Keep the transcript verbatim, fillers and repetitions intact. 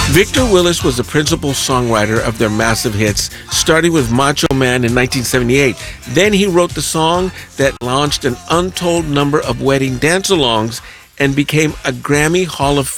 Victor Willis was the principal songwriter of their massive hits, starting with Macho Man in nineteen seventy-eight. Then he wrote the song that launched an untold number of wedding dance-alongs and became a Grammy Hall of Fame